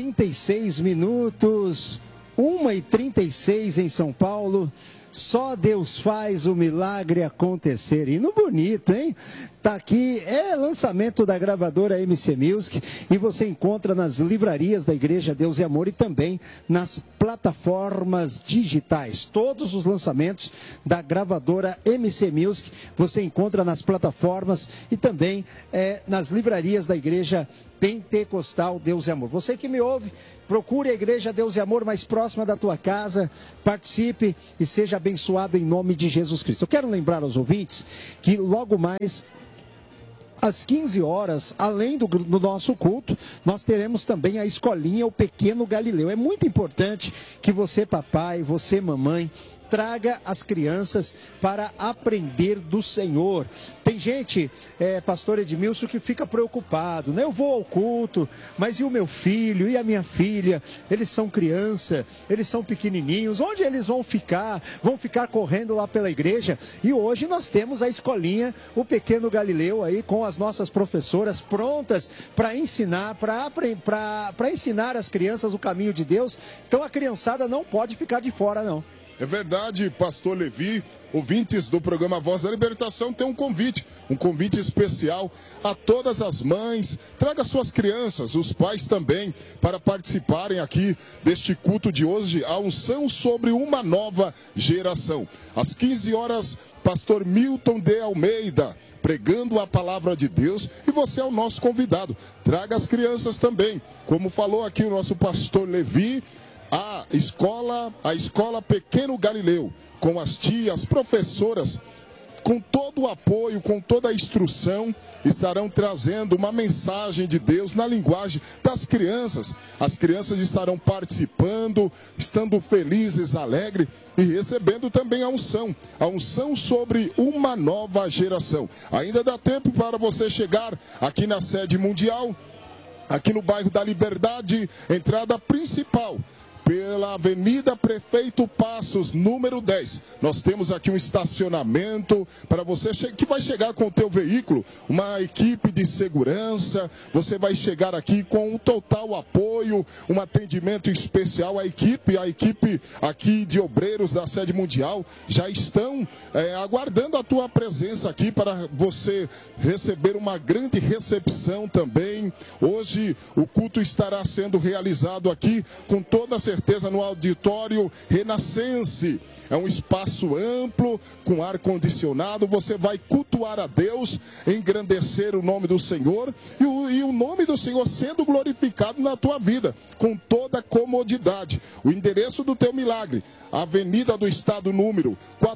36 minutos, 1h36 em São Paulo. Só Deus faz o milagre acontecer. Hino bonito, hein? Tá aqui, é lançamento da gravadora MC Music e você encontra nas livrarias da Igreja Deus e Amor e também nas plataformas digitais. Todos os lançamentos da gravadora MC Music você encontra nas plataformas e também nas livrarias da Igreja Pentecostal Deus e Amor. Você que me ouve, procure a Igreja Deus e Amor mais próxima da tua casa, participe e seja abençoado em nome de Jesus Cristo. Eu quero lembrar aos ouvintes que logo mais às 15 horas, além do nosso culto, nós teremos também a escolinha O Pequeno Galileu. É muito importante que você, papai, você, mamãe, traga as crianças para aprender do Senhor. Tem gente, pastor Edmilson, que fica preocupado, né? Eu vou ao culto, mas e o meu filho, e a minha filha? Eles são criança, eles são pequenininhos, onde eles vão ficar? Vão ficar correndo lá pela igreja? E hoje nós temos a escolinha, o Pequeno Galileu, aí com as nossas professoras prontas para ensinar, para ensinar as crianças o caminho de Deus. Então a criançada não pode ficar de fora, não. É verdade, pastor Levi, ouvintes do programa Voz da Libertação, tem um convite especial a todas as mães. Traga suas crianças, os pais também, para participarem aqui deste culto de hoje, a unção sobre uma nova geração. Às 15 horas, pastor Milton de Almeida, pregando a palavra de Deus, e você é o nosso convidado. Traga as crianças também, como falou aqui o nosso pastor Levi, a escola Pequeno Galileu, com as tias, professoras, com todo o apoio, com toda a instrução, estarão trazendo uma mensagem de Deus na linguagem das crianças. As crianças estarão participando, estando felizes, alegres e recebendo também a unção sobre uma nova geração. Ainda dá tempo para você chegar aqui na sede mundial, aqui no bairro da Liberdade, entrada principal, pela Avenida Prefeito Passos, número 10. Nós temos aqui um estacionamento para você que vai chegar com o teu veículo, uma equipe de segurança. Você vai chegar aqui com um total apoio, um atendimento especial. A equipe aqui de obreiros da sede mundial já estão aguardando a tua presença aqui para você receber uma grande recepção também. Hoje o culto estará sendo realizado aqui com toda a certeza no auditório Renascense. É um espaço amplo, com ar-condicionado. Você vai cultuar a Deus, engrandecer o nome do Senhor e o nome do Senhor sendo glorificado na tua vida, com toda comodidade. O endereço do teu milagre, Avenida do Estado, número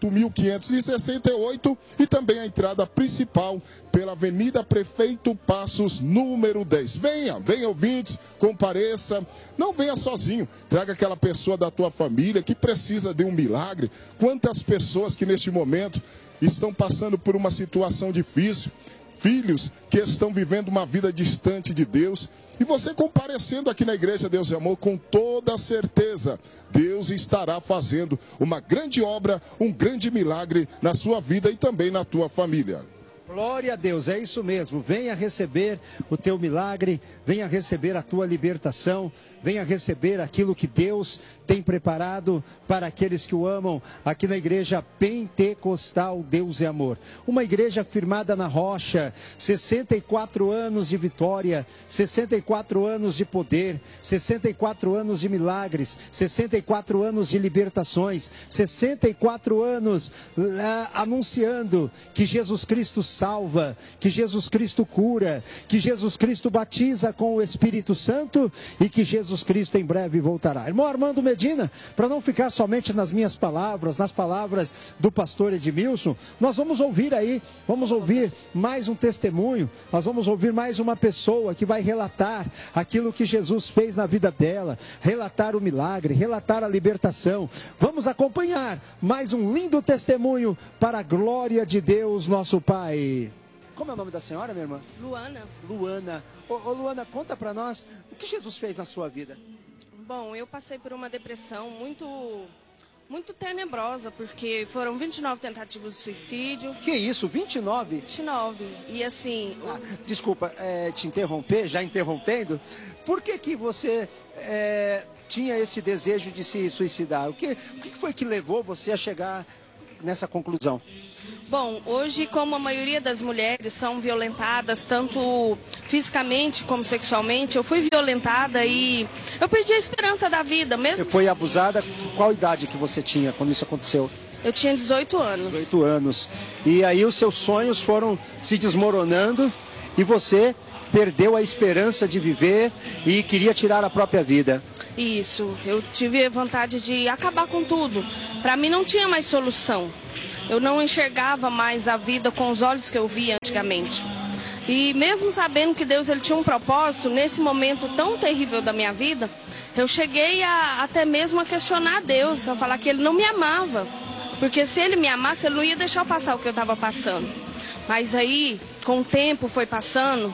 4568, e também a entrada principal pela Avenida Prefeito Passos, número 10. Venha ouvintes, compareça. Não venha sozinho, traga aquela pessoa da tua família que precisa de um milagre. Quantas pessoas que neste momento estão passando por uma situação difícil, filhos que estão vivendo uma vida distante de Deus, e você comparecendo aqui na Igreja Deus e Amor, com toda certeza, Deus estará fazendo uma grande obra, um grande milagre na sua vida e também na tua família. Glória a Deus, é isso mesmo. Venha receber o teu milagre, venha receber a tua libertação, venha receber aquilo que Deus tem preparado para aqueles que o amam aqui na Igreja Pentecostal Deus e Amor. Uma igreja firmada na rocha, 64 anos de vitória, 64 anos de poder, 64 anos de milagres, 64 anos de libertações, 64 anos anunciando que Jesus Cristo salva, que Jesus Cristo cura, que Jesus Cristo batiza com o Espírito Santo e que Jesus Cristo em breve voltará. Irmão Armando Medina, para não ficar somente nas minhas palavras, nas palavras do pastor Edmilson, nós vamos ouvir mais um testemunho, nós vamos ouvir mais uma pessoa que vai relatar aquilo que Jesus fez na vida dela, relatar o milagre, relatar a libertação. Vamos acompanhar mais um lindo testemunho para a glória de Deus, nosso Pai. Como é o nome da senhora, minha irmã? Luana. Luana. Ô Luana, conta para nós o que Jesus fez na sua vida. Bom, eu passei por uma depressão muito Muito tenebrosa, porque foram 29 tentativas de suicídio. Que isso, 29? 29. E assim... Desculpa te interromper, já interrompendo. Por que você tinha esse desejo de se suicidar? O que foi que levou você a chegar nessa conclusão? Bom, hoje, como a maioria das mulheres são violentadas, tanto fisicamente como sexualmente, eu fui violentada e eu perdi a esperança da vida mesmo. Você foi abusada? Qual idade que você tinha quando isso aconteceu? Eu tinha 18 anos. 18 anos. E aí os seus sonhos foram se desmoronando e você perdeu a esperança de viver e queria tirar a própria vida. Isso, eu tive vontade de acabar com tudo. Para mim não tinha mais solução. Eu não enxergava mais a vida com os olhos que eu via antigamente. E mesmo sabendo que Deus ele tinha um propósito, nesse momento tão terrível da minha vida, eu cheguei até mesmo a questionar Deus, a falar que Ele não me amava. Porque se Ele me amasse, Ele não ia deixar eu passar o que eu estava passando. Mas aí, com o tempo foi passando,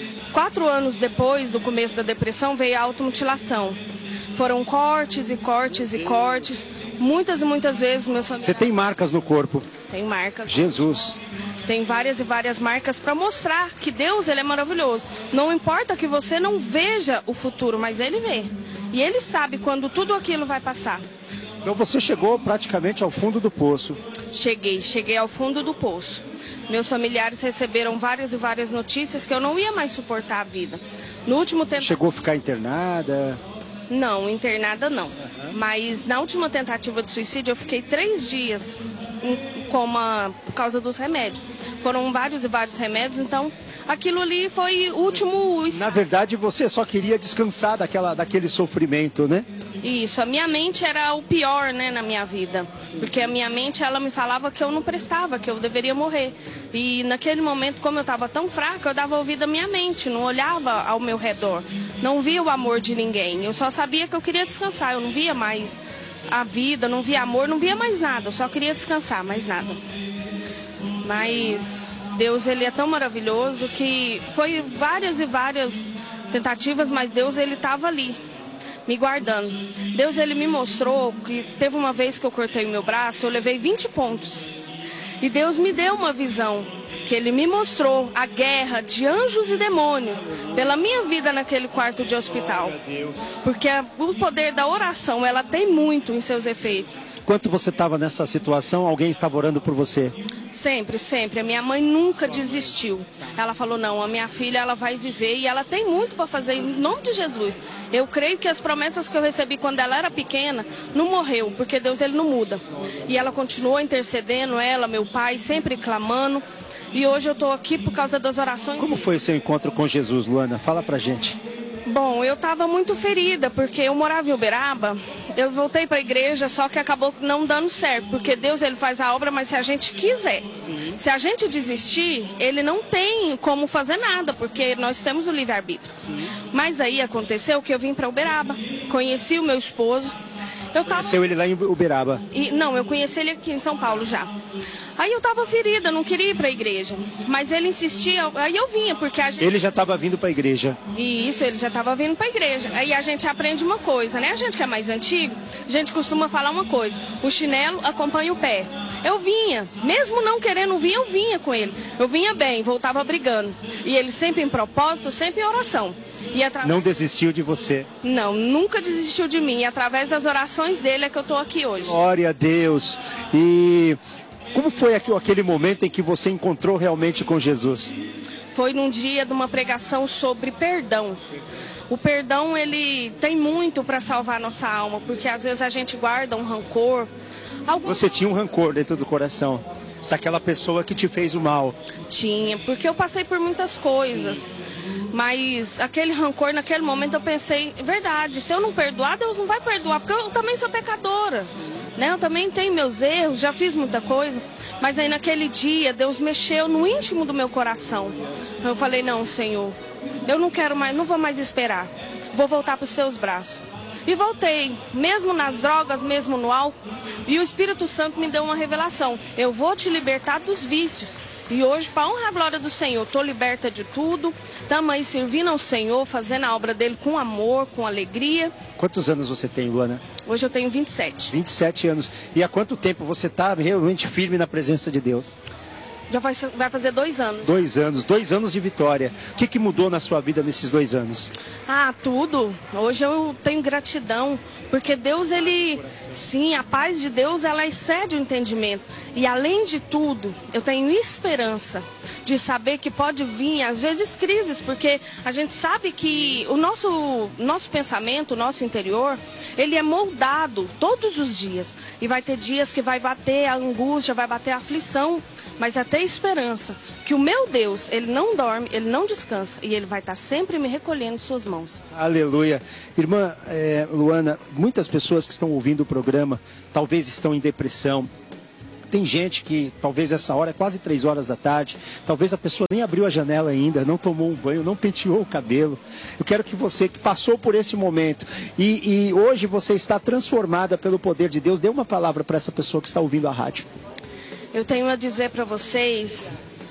4 anos depois do começo da depressão, veio a automutilação. Foram cortes e cortes e cortes. Muitas e muitas vezes meus familiares... Você tem marcas no corpo? Tem marcas. Jesus. Tem várias e várias marcas para mostrar que Deus ele é maravilhoso. Não importa que você não veja o futuro, mas Ele vê. E Ele sabe quando tudo aquilo vai passar. Então você chegou praticamente ao fundo do poço. Cheguei ao fundo do poço. Meus familiares receberam várias e várias notícias que eu não ia mais suportar a vida. No último tempo... Chegou a ficar internada? Não, internada não. Mas na última tentativa de suicídio eu fiquei 3 dias em coma por causa dos remédios. Foram vários e vários remédios, então aquilo ali foi o último... Na verdade você só queria descansar daquele sofrimento, né? Isso, a minha mente era o pior, né, na minha vida. Porque a minha mente, ela me falava que eu não prestava, que eu deveria morrer. E naquele momento, como eu estava tão fraca, eu dava ouvido à minha mente, não olhava ao meu redor. Não via o amor de ninguém. Eu só sabia que eu queria descansar, eu não via mais a vida, não via amor, não via mais nada. Eu só queria descansar, mais nada. Mas Deus, Ele é tão maravilhoso que foi várias e várias tentativas, mas Deus, Ele estava ali, me guardando. Deus, Ele me mostrou que teve uma vez que eu cortei o meu braço, eu levei 20 pontos. E Deus me deu uma visão, que Ele me mostrou a guerra de anjos e demônios pela minha vida naquele quarto de hospital. Porque o poder da oração, ela tem muito em seus efeitos. Enquanto você estava nessa situação, alguém estava orando por você? Sempre, sempre. A minha mãe nunca desistiu. Ela falou, não, a minha filha ela vai viver e ela tem muito para fazer em nome de Jesus. Eu creio que as promessas que eu recebi quando ela era pequena não morreu, porque Deus ele não muda. E ela continuou intercedendo, ela, meu pai, sempre clamando. E hoje eu estou aqui por causa das orações. Como foi o seu encontro com Jesus, Luana? Fala pra gente. Bom, eu estava muito ferida, porque eu morava em Uberaba, eu voltei para a igreja, só que acabou não dando certo, porque Deus ele faz a obra, mas se a gente quiser. Sim. Se a gente desistir, Ele não tem como fazer nada, porque nós temos o livre-arbítrio. Mas aí aconteceu que eu vim para Uberaba, conheci o meu esposo. Conheceu ele lá em Uberaba? Não, eu conheci ele aqui em São Paulo já. Aí eu estava ferida, não queria ir para a igreja. Mas ele insistia, aí eu vinha, porque a gente... Ele já estava vindo para a igreja? Isso, ele já estava vindo para a igreja. Aí a gente aprende uma coisa, né? A gente que é mais antigo, a gente costuma falar uma coisa. O chinelo acompanha o pé. Eu vinha, mesmo não querendo vir, eu vinha com ele. Eu vinha bem, voltava brigando. E ele sempre em propósito, sempre em oração. E Não desistiu de você? Não, nunca desistiu de mim. E através das orações dele é que eu estou aqui hoje. Glória a Deus. E como foi aquele momento em que você encontrou realmente com Jesus? Foi num dia de uma pregação sobre perdão. O perdão, ele tem muito para salvar nossa alma, porque às vezes a gente guarda um rancor. Você tinha um rancor dentro do coração daquela pessoa que te fez o mal? Tinha, porque eu passei por muitas coisas. Mas aquele rancor, naquele momento eu pensei, verdade, se eu não perdoar, Deus não vai perdoar, porque eu também sou pecadora, né? Eu também tenho meus erros, já fiz muita coisa. Mas aí naquele dia, Deus mexeu no íntimo do meu coração. Eu falei, não, Senhor, eu não quero mais, não vou mais esperar, vou voltar para os teus braços. E voltei, mesmo nas drogas, mesmo no álcool, e o Espírito Santo me deu uma revelação, eu vou te libertar dos vícios. E hoje, para honra e glória do Senhor, estou liberta de tudo. Estamos aí servindo ao Senhor, fazendo a obra dele com amor, com alegria. Quantos anos você tem, Luana? Hoje eu tenho 27. 27 anos. E há quanto tempo você está realmente firme na presença de Deus? Já vai fazer 2 anos. 2 anos, 2 anos de vitória. O que mudou na sua vida nesses 2 anos? Ah, tudo. Hoje eu tenho gratidão, porque Deus, sim, a paz de Deus, ela excede o entendimento. E além de tudo, eu tenho esperança de saber que pode vir, às vezes, crises, porque a gente sabe que o nosso pensamento, o nosso interior, ele é moldado todos os dias. E vai ter dias que vai bater a angústia, vai bater a aflição, mas até esperança, que o meu Deus, ele não dorme, ele não descansa, e ele vai estar sempre me recolhendo em suas mãos. Aleluia. Irmã Luana, muitas pessoas que estão ouvindo o programa, talvez estão em depressão. Tem gente que, talvez essa hora, é quase 3 horas da tarde, talvez a pessoa nem abriu a janela ainda, não tomou um banho, não penteou o cabelo. Eu quero que você, que passou por esse momento, e hoje você está transformada pelo poder de Deus, dê uma palavra para essa pessoa que está ouvindo a rádio. Eu tenho a dizer para vocês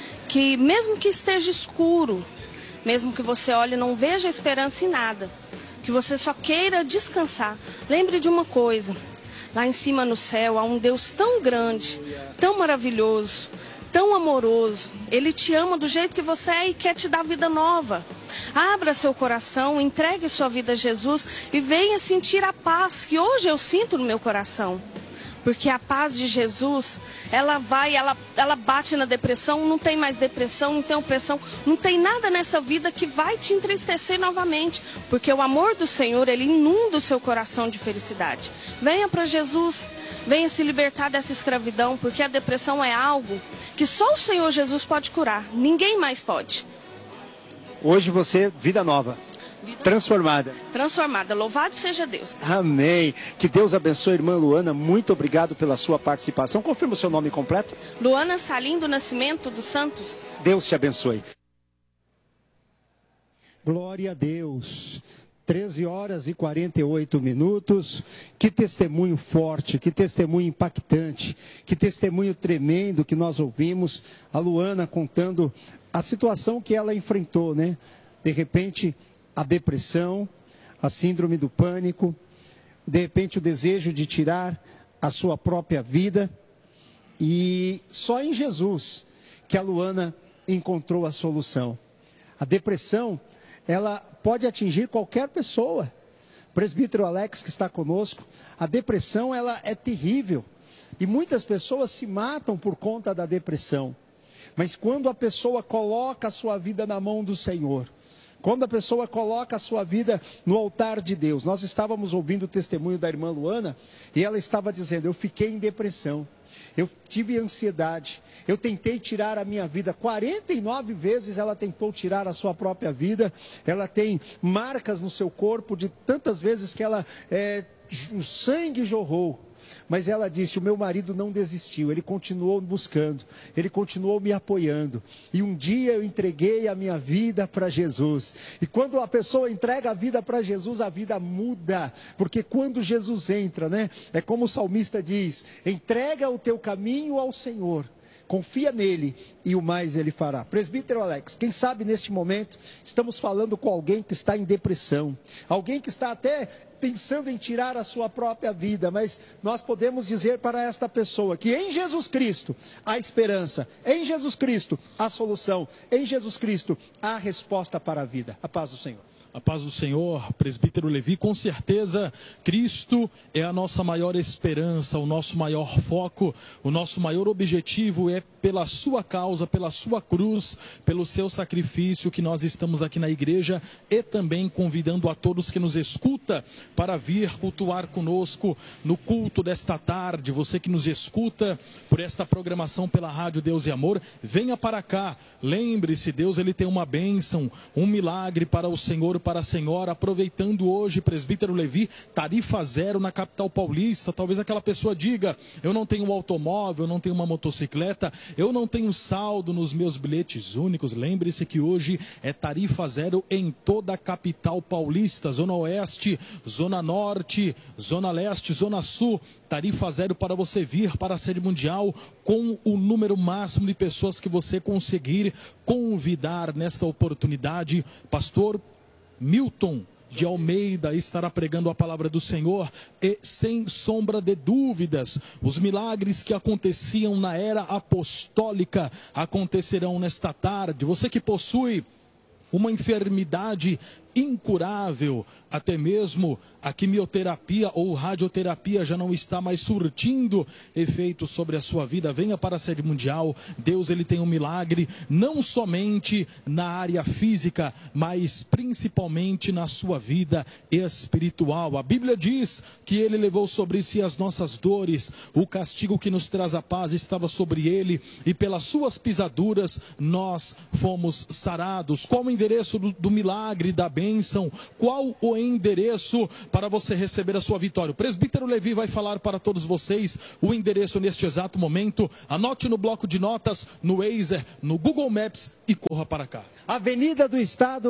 que mesmo que esteja escuro, mesmo que você olhe e não veja esperança em nada, que você só queira descansar, lembre de uma coisa: lá em cima no céu há um Deus tão grande, tão maravilhoso, tão amoroso. Ele te ama do jeito que você é e quer te dar vida nova. Abra seu coração, entregue sua vida a Jesus e venha sentir a paz que hoje eu sinto no meu coração. Porque a paz de Jesus, ela bate na depressão, não tem mais depressão, não tem opressão, não tem nada nessa vida que vai te entristecer novamente. Porque o amor do Senhor, ele inunda o seu coração de felicidade. Venha para Jesus, venha se libertar dessa escravidão, porque a depressão é algo que só o Senhor Jesus pode curar, ninguém mais pode. Hoje você, vida nova. Transformada. Transformada. Louvado seja Deus. Amém. Que Deus abençoe, irmã Luana. Muito obrigado pela sua participação. Confirma o seu nome completo. Luana Salim do Nascimento dos Santos. Deus te abençoe. Glória a Deus. 13 horas e 48 minutos. Que testemunho forte, que testemunho impactante, que testemunho tremendo que nós ouvimos. A Luana contando a situação que ela enfrentou, né? De repente, a depressão, a síndrome do pânico, de repente o desejo de tirar a sua própria vida. E só em Jesus que a Luana encontrou a solução. A depressão, ela pode atingir qualquer pessoa. O presbítero Alex, que está conosco, a depressão, ela é terrível. E muitas pessoas se matam por conta da depressão. Mas quando a pessoa coloca a sua vida na mão do Senhor, quando a pessoa coloca a sua vida no altar de Deus. Nós estávamos ouvindo o testemunho da irmã Luana e ela estava dizendo: eu fiquei em depressão, eu tive ansiedade, eu tentei tirar a minha vida, 49 vezes ela tentou tirar a sua própria vida, ela tem marcas no seu corpo de tantas vezes que o sangue jorrou. Mas ela disse: o meu marido não desistiu, ele continuou buscando, ele continuou me apoiando. E um dia eu entreguei a minha vida para Jesus. E quando a pessoa entrega a vida para Jesus, a vida muda. Porque quando Jesus entra, né? É como o salmista diz: entrega o teu caminho ao Senhor. Confia nele e o mais ele fará. Presbítero Alex, quem sabe neste momento estamos falando com alguém que está em depressão, alguém que está até pensando em tirar a sua própria vida, mas nós podemos dizer para esta pessoa que em Jesus Cristo há esperança, em Jesus Cristo há solução, em Jesus Cristo há resposta para a vida. A paz do Senhor. A paz do Senhor, presbítero Levi, com certeza Cristo é a nossa maior esperança, o nosso maior foco, o nosso maior objetivo é pela sua causa, pela sua cruz, pelo seu sacrifício que nós estamos aqui na igreja e também convidando a todos que nos escuta para vir cultuar conosco no culto desta tarde. Você que nos escuta por esta programação pela Rádio Deus e Amor, venha para cá, lembre-se, Deus ele tem uma bênção, um milagre para o Senhor, para a senhora, aproveitando hoje, presbítero Levi, tarifa zero na capital paulista. Talvez aquela pessoa diga: eu não tenho um automóvel, eu não tenho uma motocicleta, eu não tenho saldo nos meus bilhetes únicos. Lembre-se que hoje é tarifa zero em toda a capital paulista, Zona Oeste, Zona Norte, Zona Leste, Zona Sul. Tarifa zero para você vir para a sede mundial com o número máximo de pessoas que você conseguir convidar nesta oportunidade. Pastor Milton de Almeida estará pregando a palavra do Senhor e, sem sombra de dúvidas, os milagres que aconteciam na era apostólica acontecerão nesta tarde. Você que possui uma enfermidade incurável, até mesmo a quimioterapia ou radioterapia já não está mais surtindo efeito sobre a sua vida, venha para a sede mundial. Deus, ele tem um milagre não somente na área física, mas principalmente na sua vida espiritual. A Bíblia diz que ele levou sobre si as nossas dores, o castigo que nos traz a paz estava sobre ele, e pelas suas pisaduras nós fomos sarados. Qual o endereço do milagre, da bênção? Qual o endereço para você receber a sua vitória? O presbítero Levi vai falar para todos vocês o endereço neste exato momento. Anote no bloco de notas, no Waze, no Google Maps e corra para cá. Avenida do Estado,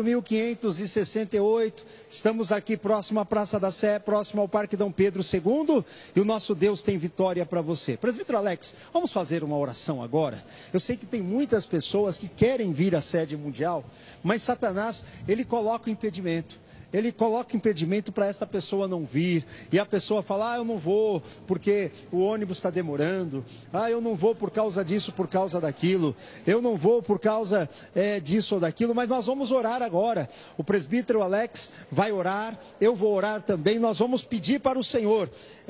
4.568. Estamos aqui próximo à Praça da Sé, próximo ao Parque Dom Pedro II. E o nosso Deus tem vitória para você. Presbítero Alex, vamos fazer uma oração agora? Eu sei que tem muitas pessoas que querem vir à sede mundial, mas Satanás, ele coloca o impedimento. Ele coloca impedimento para esta pessoa não vir, e a pessoa fala, eu não vou porque o ônibus está demorando, eu não vou por causa disso, por causa daquilo, eu não vou por causa disso ou daquilo, mas nós vamos orar agora. O presbítero Alex vai orar, eu vou orar também, nós vamos pedir para o Senhor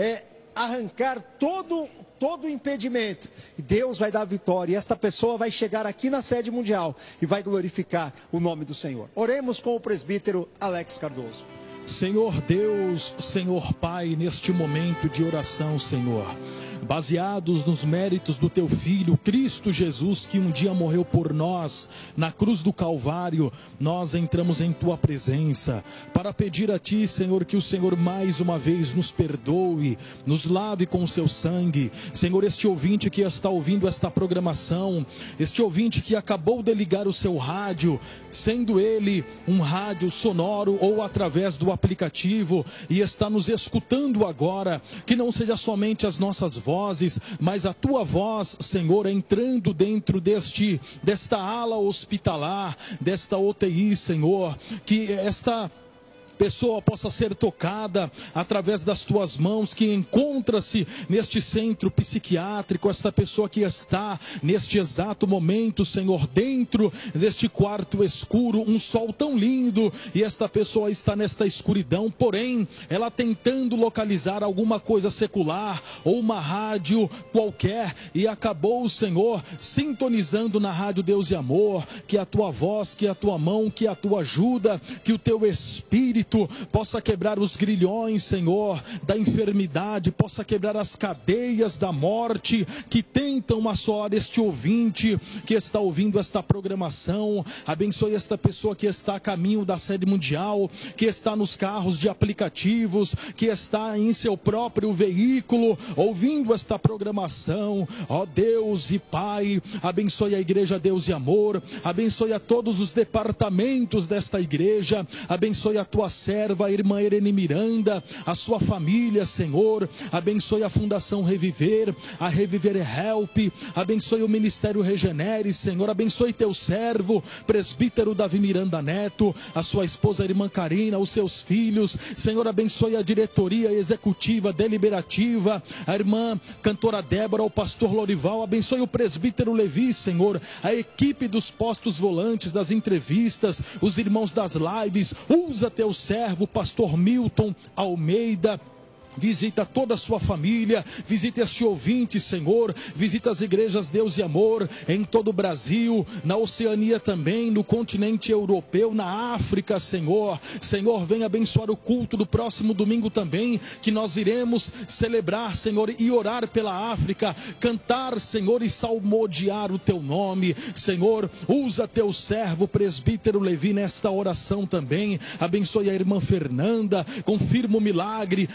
arrancar todo o impedimento, e Deus vai dar vitória, e esta pessoa vai chegar aqui na sede mundial e vai glorificar o nome do Senhor. Oremos com o presbítero Alex Cardoso. Senhor Deus, Senhor Pai, neste momento de oração, Senhor, baseados nos méritos do Teu Filho, Cristo Jesus, que um dia morreu por nós, na cruz do Calvário, nós entramos em Tua presença, para pedir a Ti, Senhor, que o Senhor mais uma vez nos perdoe, nos lave com o Seu sangue. Senhor, este ouvinte que está ouvindo esta programação, este ouvinte que acabou de ligar o seu rádio, sendo ele um rádio sonoro ou através do aplicativo, e está nos escutando agora, que não seja somente as nossas vozes, mas a Tua voz, Senhor, entrando dentro desta ala hospitalar, desta UTI, Senhor, que esta pessoa possa ser tocada através das Tuas mãos, que encontra-se neste centro psiquiátrico, esta pessoa que está neste exato momento, Senhor, dentro deste quarto escuro, um sol tão lindo, e esta pessoa está nesta escuridão, porém, ela tentando localizar alguma coisa secular, ou uma rádio qualquer, e acabou, Senhor, sintonizando na rádio Deus e Amor. Que a Tua voz, que a Tua mão, que a Tua ajuda, que o Teu Espírito possa quebrar os grilhões, Senhor, da enfermidade, possa quebrar as cadeias da morte que tentam assolar este ouvinte que está ouvindo esta programação. Abençoe esta pessoa que está a caminho da sede mundial, que está nos carros de aplicativos, que está em seu próprio veículo ouvindo esta programação. Ó Deus e Pai, abençoe a igreja Deus e Amor, abençoe a todos os departamentos desta igreja, abençoe a Tua serva, a irmã Irene Miranda, a sua família, Senhor, abençoe a Fundação Reviver, a Reviver Help, abençoe o Ministério Regenere, Senhor, abençoe Teu servo, presbítero Davi Miranda Neto, a sua esposa, a irmã Karina, os seus filhos, Senhor, abençoe a diretoria executiva, deliberativa, a irmã cantora Débora, o pastor Lorival, abençoe o presbítero Levi, Senhor, a equipe dos postos volantes, das entrevistas, os irmãos das lives, usa Teu servo, pastor Milton Almeida. Visita toda a sua família, visita este ouvinte, Senhor, visita as igrejas Deus e Amor em todo o Brasil, na Oceania também, no continente europeu, na África, Senhor. Senhor, venha abençoar o culto do próximo domingo também, que nós iremos celebrar, Senhor, e orar pela África, cantar, Senhor, e salmodiar o Teu nome. Senhor, usa Teu servo, presbítero Levi, nesta oração também. Abençoe a irmã Fernanda, confirma o milagre, abençoe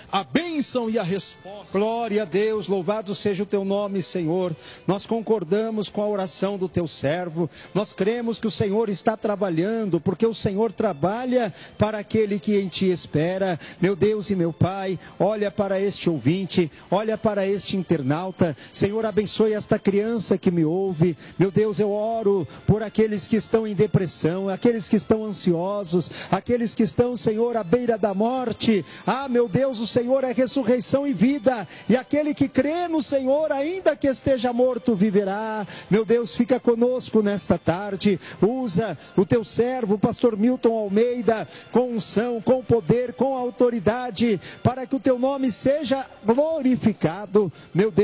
bênção e a resposta. Glória a Deus, louvado seja o teu nome, Senhor. Nós concordamos com a oração do teu servo. Nós cremos que o Senhor está trabalhando, porque o Senhor trabalha para aquele que em ti espera. Meu Deus e meu Pai, olha para este ouvinte, olha para este internauta. Senhor, abençoe esta criança que me ouve. Meu Deus, eu oro por aqueles que estão em depressão, aqueles que estão ansiosos, aqueles que estão, Senhor, à beira da morte. Ah, meu Deus, o Senhor é ressurreição e vida, e aquele que crê no Senhor, ainda que esteja morto, viverá. Meu Deus, fica conosco nesta tarde. Usa o teu servo, o pastor Milton Almeida, com unção, com poder, com autoridade, para que o teu nome seja glorificado. Meu Deus,